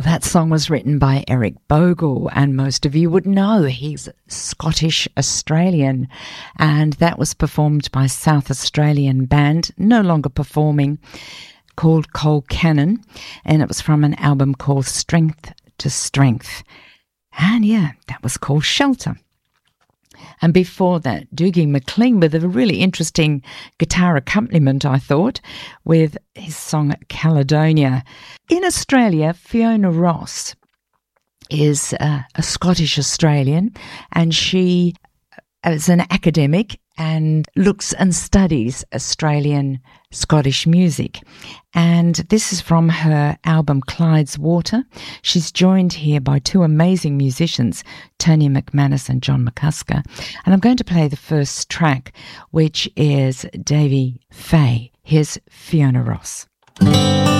That song was written by Eric Bogle, and most of you would know he's Scottish-Australian, and that was performed by South Australian band, no longer performing, called Colcannon, and it was from an album called Strength to Strength. And yeah, that was called Shelter. And before that, Dougie MacLean with a really interesting guitar accompaniment, I thought, with his song Caledonia. In Australia, Fiona Ross is a Scottish-Australian, and she is an academic and looks and studies Australian Scottish music. And this is from her album Clyde's Water. She's joined here by two amazing musicians, Tony McManus and John McCusker. And I'm going to play the first track, which is Davy Fay. Here's Fiona Ross.